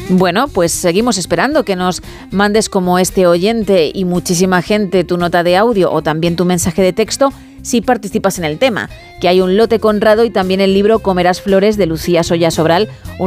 Bueno, pues seguimos esperando que nos mandes como este oyente y muchísima gente tu nota de audio o también tu mensaje de texto si participas en el tema, que hay un lote Conrado y también el libro Comerás flores de Lucía Soya Sobral,